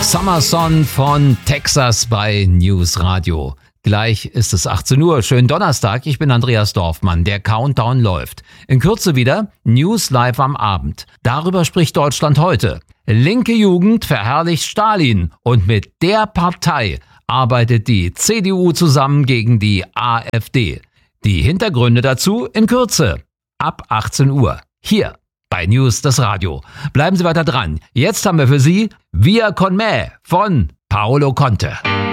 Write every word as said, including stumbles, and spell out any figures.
Summer Son von Texas bei News Radio. Gleich ist es achtzehn Uhr. Schönen Donnerstag, ich bin Andreas Dorfmann. Der Countdown läuft. In Kürze wieder News live am Abend. Darüber spricht Deutschland heute. Linke Jugend verherrlicht Stalin und mit der Partei arbeitet die C D U zusammen gegen die AfD. Die Hintergründe dazu in Kürze. Ab achtzehn Uhr. Hier bei News das Radio. Bleiben Sie weiter dran. Jetzt haben wir für Sie Via con me von Paolo Conte.